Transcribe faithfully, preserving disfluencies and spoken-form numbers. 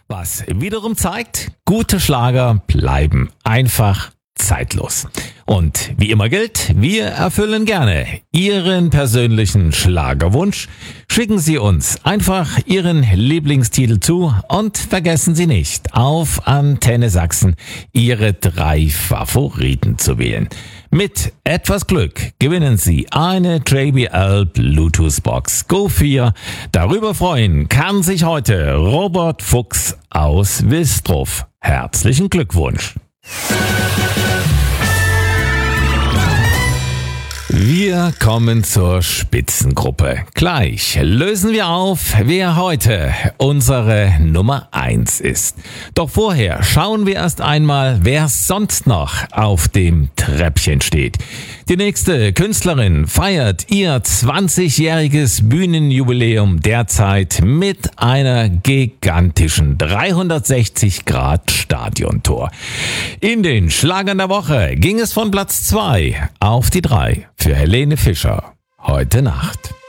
Was wiederum zeigt, gute Schlager bleiben einfach zeitlos. Und wie immer gilt, wir erfüllen gerne Ihren persönlichen Schlagerwunsch. Schicken Sie uns einfach Ihren Lieblingstitel zu und vergessen Sie nicht, auf Antenne Sachsen Ihre drei Favoriten zu wählen. Mit etwas Glück gewinnen Sie eine J B L Bluetooth Box Go vier. Darüber freuen kann sich heute Robert Fuchs aus Wilsdruff. Herzlichen Glückwunsch! Wir kommen zur Spitzengruppe. Gleich lösen wir auf, wer heute unsere Nummer eins ist. Doch vorher schauen wir erst einmal, wer sonst noch auf dem Treppchen steht. Die nächste Künstlerin feiert ihr zwanzigjähriges Bühnenjubiläum derzeit mit einer gigantischen dreihundertsechzig Grad Stadiontour. In den Schlagern der Woche ging es von Platz zwei auf die drei für Helene Fischer. Heute Nacht.